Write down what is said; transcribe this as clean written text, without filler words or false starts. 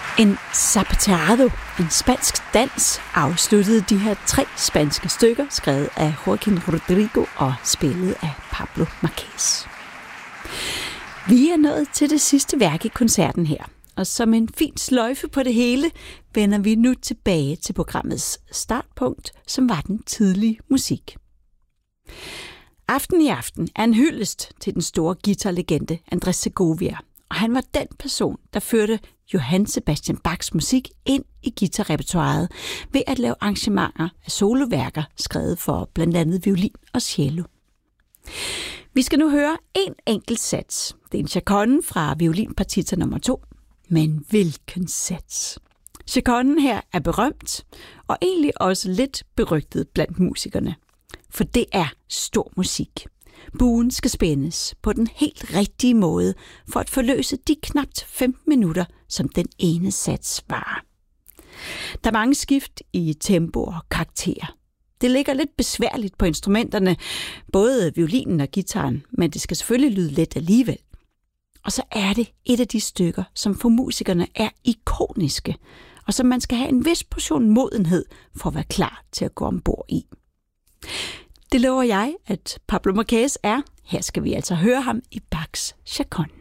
En zapateado, en spansk dans, afsluttede de her 3 spanske stykker, skrevet af Joaquin Rodrigo og spillet af Pablo Marquez. Vi er nået til det sidste værk i koncerten her, og som en fin sløjfe på det hele, vender vi nu tilbage til programmets startpunkt, som var den tidlige musik. Aften i aften er en hyldest til den store guitarlegende Andrés Segovia, og han var den person, der førte Johann Sebastian Bachs musik ind i guitarrepertoiret ved at lave arrangementer af soloværker skrevet for blandt andet violin og cello. Vi skal nu høre en enkelt sats. Det er en chaconne fra violinpartita nummer 2. Men hvilken sats! Chaconnen her er berømt, og egentlig også lidt berygtet blandt musikerne. For det er stor musik. Buen skal spændes på den helt rigtige måde for at forløse de knapt 15 minutter, som den ene sats varer. Der er mange skift i tempo og karakter. Det ligger lidt besværligt på instrumenterne, både violinen og guitaren, men det skal selvfølgelig lyde let alligevel. Og så er det et af de stykker, som for musikerne er ikoniske, og som man skal have en vis portion modenhed for at være klar til at gå ombord i. Det lover jeg, at Pablo Marquez er. Her skal vi altså høre ham i Bachs chaconne.